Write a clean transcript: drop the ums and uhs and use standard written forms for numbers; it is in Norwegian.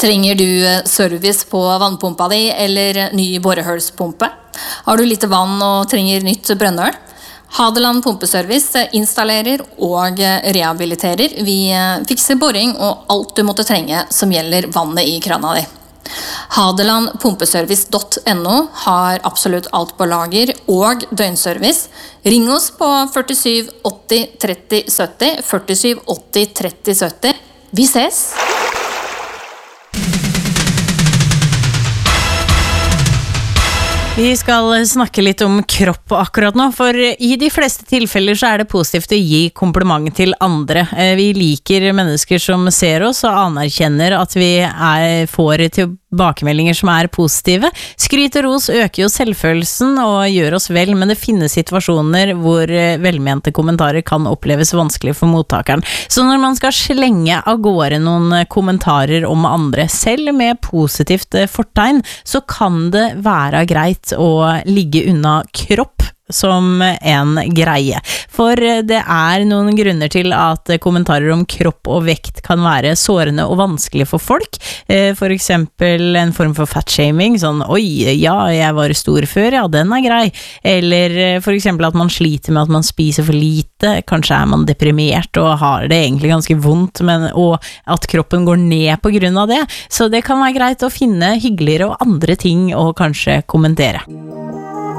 Trenger du service på vannpumpa di eller ny borehølspumpe? Har du lite vann og trenger nytt brønnøl? Hadeland Pumpeservice installerer og rehabiliterer. Vi fikser boring og alt du måtte trenge som gjelder vannet i krana di. Hadelandpumpeservice.no har absolutt alt på lager og døgnservice. Ring oss på 47 80 30 70, 47 80 30 70. Vi ses! Vi skal snakke litt om kropp akkurat nå, for i de fleste tilfeller så det positivt å gi kompliment til andre. Vi liker mennesker som ser oss og anerkjenner at vi får tilbakemeldinger som positive. Skryt og ros øker jo selvfølelsen og gjør oss vel, men det finnes situasjoner hvor velmente kommentarer kan oppleves vanskelig for mottakeren. Så når man skal slenge av gårde noen kommentarer om andre, selv med positivt fortegn, så kan det være greit å ligge unna kropp som en greie. For det noen grunner til at kommentarer om kropp og vekt kan være sårende og vanskelig for folk. For eksempel en form for fatshaming, sånn, oi, ja, jeg var stor før, ja, den grei. Eller for eksempel at man sliter med at man spiser for lite, kanskje man deprimert og har det egentlig ganske vondt, og at kroppen går ned på grunn av det. Så det kan være greit å finne hyggeligere og andre ting å kanskje kommentere.